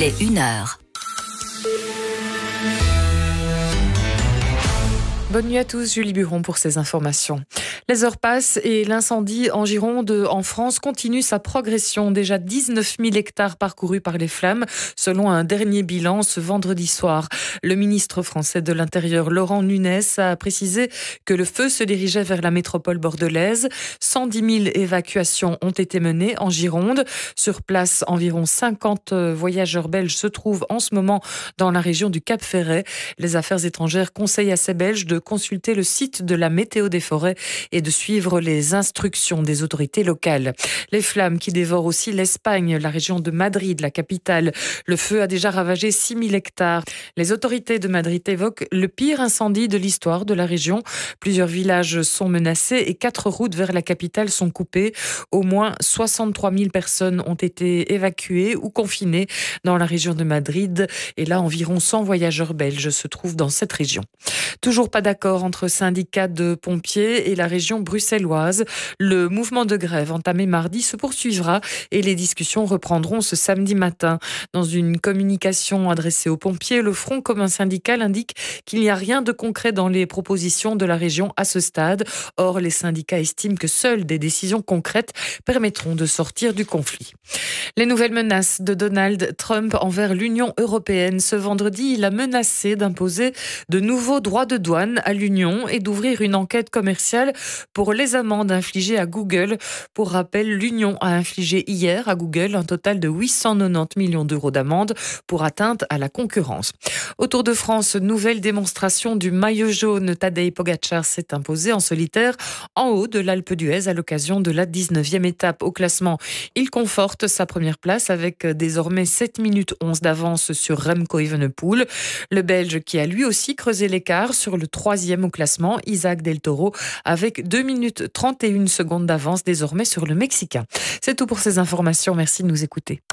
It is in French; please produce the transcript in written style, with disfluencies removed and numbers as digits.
est 1h. Bonne nuit à tous, Julie Buron pour ces informations. Les heures passent et l'incendie en Gironde, en France, continue sa progression. Déjà 19 000 hectares parcourus par les flammes, selon un dernier bilan ce vendredi soir. Le ministre français de l'Intérieur, Laurent Nunez, a précisé que le feu se dirigeait vers la métropole bordelaise. 110 000 évacuations ont été menées en Gironde. Sur place, environ 50 voyageurs belges se trouvent en ce moment dans la région du Cap-Ferret. Les affaires étrangères conseillent à ces Belges de consulter le site de la météo des forêts et de suivre les instructions des autorités locales. Les flammes qui dévorent aussi l'Espagne, la région de Madrid, la capitale. Le feu a déjà ravagé 6 000 hectares. Les autorités de Madrid évoquent le pire incendie de l'histoire de la région. Plusieurs villages sont menacés et 4 routes vers la capitale sont coupées. Au moins 63 000 personnes ont été évacuées ou confinées dans la région de Madrid. Et là, environ 100 voyageurs belges se trouvent dans cette région. Toujours pas d'accord entre syndicats de pompiers et la région bruxelloise. Le mouvement de grève entamé mardi se poursuivra et les discussions reprendront ce samedi matin. Dans une communication adressée aux pompiers, le Front commun syndical indique qu'il n'y a rien de concret dans les propositions de la région à ce stade. Or, les syndicats estiment que seules des décisions concrètes permettront de sortir du conflit. Les nouvelles menaces de Donald Trump envers l'Union européenne. Ce vendredi, il a menacé d'imposer de nouveaux droits de douane à l'Union et d'ouvrir une enquête commerciale pour les amendes infligées à Google. Pour rappel, l'Union a infligé hier à Google un total de 890 millions d'euros d'amendes pour atteinte à la concurrence. Au Tour de France, nouvelle démonstration du maillot jaune. Tadej Pogačar s'est imposé en solitaire en haut de l'Alpe d'Huez à l'occasion de la 19e étape. Au classement, il conforte sa première place avec désormais 7 minutes 11 d'avance sur Remco Evenepoel. Le Belge qui a lui aussi creusé l'écart sur le 3e au classement, Isaac Del Toro, avec 2 minutes 31 secondes d'avance désormais sur le Mexicain. C'est tout pour ces informations. Merci de nous écouter.